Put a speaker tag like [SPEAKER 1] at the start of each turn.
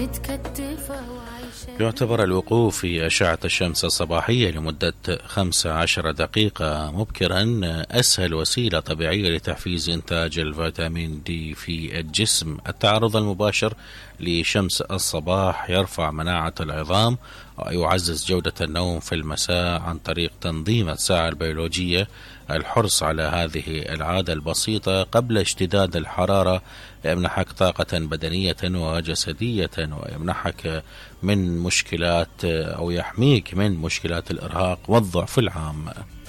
[SPEAKER 1] يعتبر الوقوف في أشعة الشمس الصباحية لمدة 15 دقيقة مبكرا أسهل وسيلة طبيعية لتحفيز إنتاج الفيتامين دي في الجسم. التعرض المباشر لشمس الصباح يرفع مناعة العظام ويعزز جودة النوم في المساء عن طريق تنظيم الساعة البيولوجية. الحرص على هذه العادة البسيطة قبل اشتداد الحرارة يمنحك طاقة بدنية وجسدية ويمنحك من مشكلات أو يحميك من مشكلات الإرهاق والضعف العام.